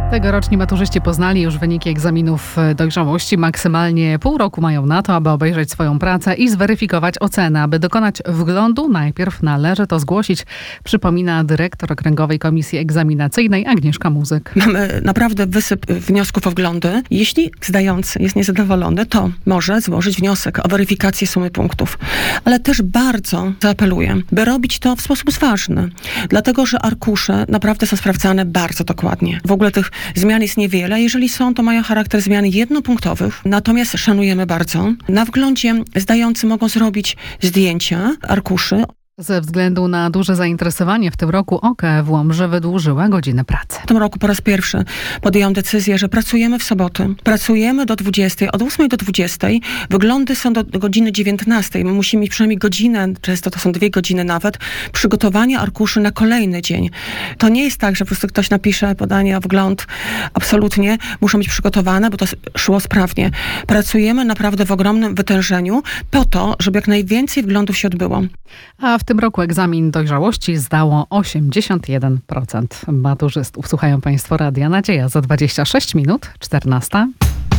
Tegoroczni maturzyści poznali już wyniki egzaminów dojrzałości. Maksymalnie pół roku mają na to, aby obejrzeć swoją pracę i zweryfikować ocenę. Aby dokonać wglądu, najpierw należy to zgłosić, przypomina dyrektor Okręgowej Komisji Egzaminacyjnej Agnieszka Muzyk. Mamy naprawdę wysyp wniosków o wglądy. Jeśli zdający jest niezadowolony, to może złożyć wniosek o weryfikację sumy punktów. Ale też bardzo zaapeluję, by robić to w sposób zważny. Dlatego, że arkusze naprawdę są sprawdzane bardzo dokładnie. W ogóle tych zmian jest niewiele. Jeżeli są, to mają charakter zmian jednopunktowych. Natomiast szanujemy bardzo. Na wglądzie zdający mogą zrobić zdjęcia arkuszy. Ze względu na duże zainteresowanie w tym roku OKE w Łomży wydłużyła godziny pracy. W tym roku po raz pierwszy podjęłam decyzję, że pracujemy w soboty. Pracujemy do 20, od 8 do 20. Wyglądy są do godziny 19. My musimy mieć przynajmniej godzinę, często to są 2 godziny nawet, przygotowania arkuszy na kolejny dzień. To nie jest tak, że po prostu ktoś napisze podanie o wgląd. Absolutnie muszą być przygotowane, bo to szło sprawnie. Pracujemy naprawdę w ogromnym wytężeniu po to, żeby jak najwięcej wglądów się odbyło. A w tym roku egzamin dojrzałości zdało 81% maturzystów. Słuchają Państwo Radia Nadzieja. Za 26 minut, 14.